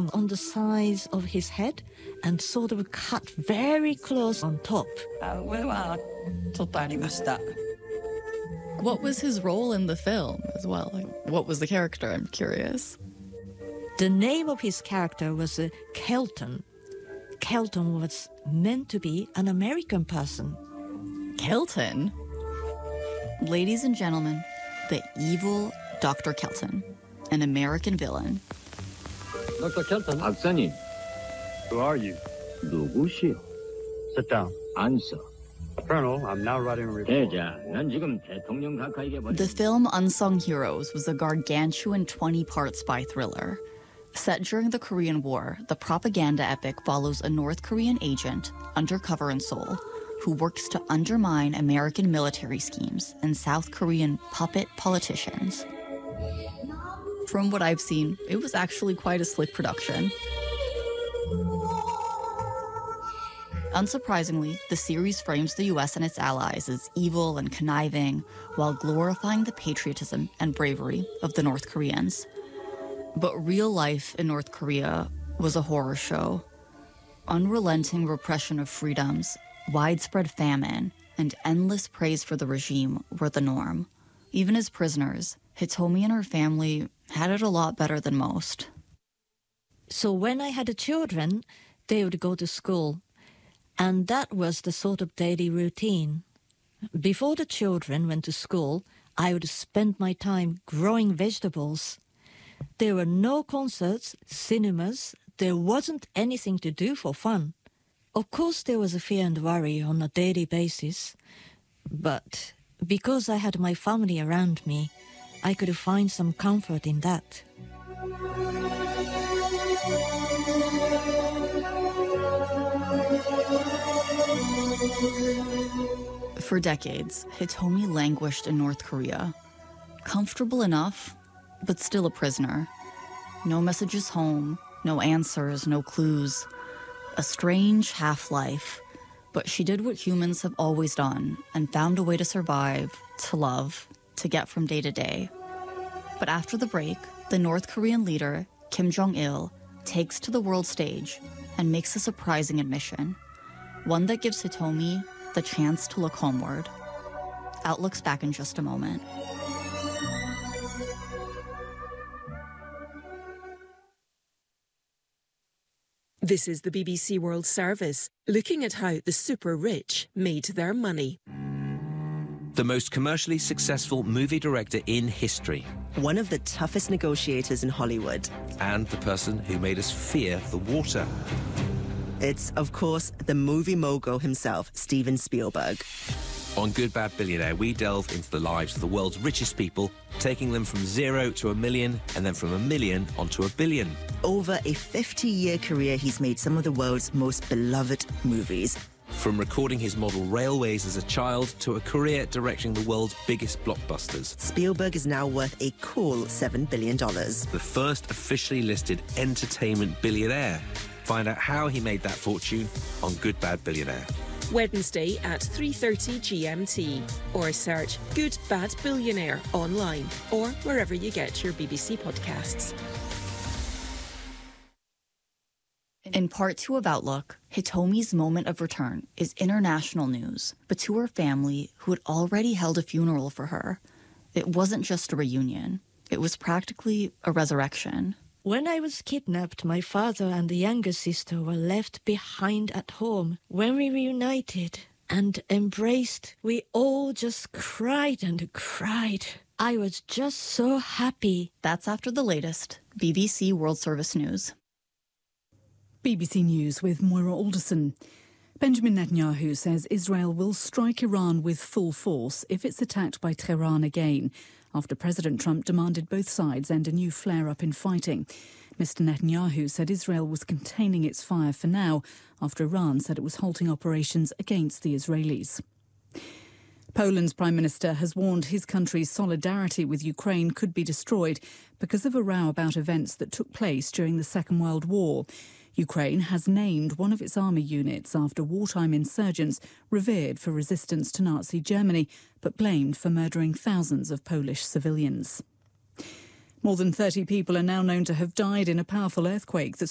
down on the sides of his head and sort of cut very close on top. What was his role in the film as well? Like, what was the character? I'm curious. The name of his character was Kelton. Kelton was meant to be an American person. Kelton? Ladies and gentlemen, the evil Dr. Kelton, an American villain. Dr. Kelton? 박사님. Who are you? 누구시오? Sit down. answer. Colonel, I'm now writing a report. 대자, 난 지금 대통령 가까이게 The film Unsung Heroes was a gargantuan 20-part spy thriller. Set during the Korean War, the propaganda epic follows a North Korean agent, undercover in Seoul, who works to undermine American military schemes and South Korean puppet politicians. From what I've seen, it was actually quite a slick production. Unsurprisingly, the series frames the US and its allies as evil and conniving, while glorifying the patriotism and bravery of the North Koreans. But real life in North Korea was a horror show. Unrelenting repression of freedoms, widespread famine, and endless praise for the regime were the norm. Even as prisoners, Hitomi and her family had it a lot better than most. So when I had children, they would go to school. And that was the sort of daily routine. Before the children went to school, I would spend my time growing vegetables. There were no concerts, cinemas. There wasn't anything to do for fun. Of course, there was a fear and worry on a daily basis. But because I had my family around me, I could find some comfort in that. For decades, Hitomi languished in North Korea. Comfortable enough, but still a prisoner. No messages home, no answers, no clues. A strange half-life, but she did what humans have always done and found a way to survive, to love, to get from day to day. But after the break, the North Korean leader, Kim Jong-il, takes to the world stage and makes a surprising admission, one that gives Hitomi the chance to look homeward. Outlook's back in just a moment. This is the BBC World Service, looking at how the super rich made their money. The most commercially successful movie director in history. One of the toughest negotiators in Hollywood. And the person who made us fear the water. It's, of course, the movie mogul himself, Steven Spielberg. On Good Bad Billionaire, we delve into the lives of the world's richest people, taking them from 0 to 1 million, and then from 1 million onto 1 billion. Over a 50-year career, he's made some of the world's most beloved movies. From recording his model railways as a child to a career directing the world's biggest blockbusters. Spielberg is now worth a cool $7 billion. The first officially listed entertainment billionaire. Find out how he made that fortune on Good Bad Billionaire. Wednesday at 3:30 GMT. Or search Good Bad Billionaire online or wherever you get your BBC podcasts. In part 2 of Outlook, Hitomi's moment of return is international news, but to her family, who had already held a funeral for her, it wasn't just a reunion. It was practically a resurrection. When I was kidnapped, my father and the younger sister were left behind at home. When we reunited and embraced, we all just cried and cried. I was just so happy. That's after the latest BBC World Service News. BBC News with Moira Alderson. Benjamin Netanyahu says Israel will strike Iran with full force if it's attacked by Tehran again, after President Trump demanded both sides end a new flare-up in fighting. Mr. Netanyahu said Israel was containing its fire for now, after Iran said it was halting operations against the Israelis. Poland's Prime Minister has warned his country's solidarity with Ukraine could be destroyed because of a row about events that took place during the Second World War. Ukraine has named one of its army units after wartime insurgents revered for resistance to Nazi Germany, but blamed for murdering thousands of Polish civilians. More than 30 people are now known to have died in a powerful earthquake that